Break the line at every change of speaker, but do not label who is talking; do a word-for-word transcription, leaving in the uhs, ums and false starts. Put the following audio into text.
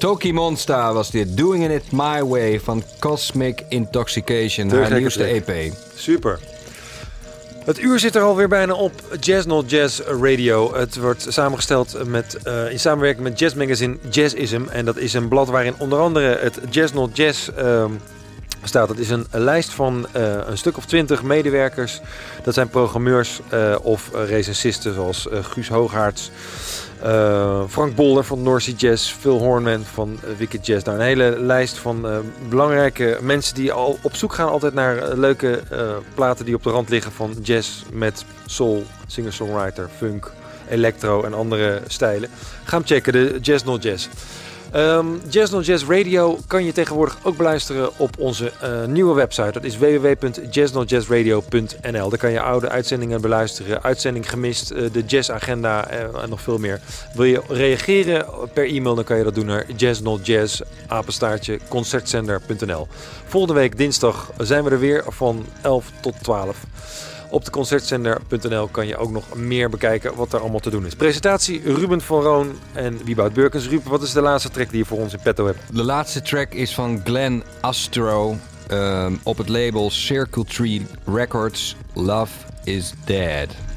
Toki Monsta was dit. Doing It My Way van Cosmic Intoxication.
Te
haar
gekke
nieuwste
track.
E P.
Super. Het uur zit er alweer bijna op. Jazz Not Jazz Radio. Het wordt samengesteld met, uh, in samenwerking met jazzmagazine Jazzism. En dat is een blad waarin onder andere het Jazz Not Jazz uh, staat. Het is een, een lijst van uh, een stuk of twintig medewerkers. Dat zijn programmeurs uh, of uh, recensisten zoals uh, Guus Hooghaarts. Uh, Frank Bolder van North Sea Jazz, Phil Hornman van uh, Wicked Jazz. Nou, een hele lijst van uh, belangrijke mensen die al op zoek gaan altijd naar uh, leuke uh, platen die op de rand liggen van jazz met soul, singer-songwriter, funk, electro en andere stijlen. Ga hem checken, de Jazz Not Jazz. Um, Jazz Not Jazz Radio kan je tegenwoordig ook beluisteren op onze uh, nieuwe website. Dat is w w w punt jazz not jazz radio punt n l. Daar kan je oude uitzendingen beluisteren. Uitzending gemist, uh, de jazzagenda uh, en nog veel meer. Wil je reageren per e-mail, dan kan je dat doen naar jazznotjazz apenstaartje concertzender punt n l. Volgende week dinsdag zijn we er weer van elf tot twaalf. Op de concertzender punt n l kan je ook nog meer bekijken wat er allemaal te doen is. Presentatie Ruben van Roon en Wieboud Burkens. Ruben, wat is de laatste track die je voor ons in petto hebt?
De laatste track is van Glenn Astro um, op het label Circle Tree Records. Love is Dead.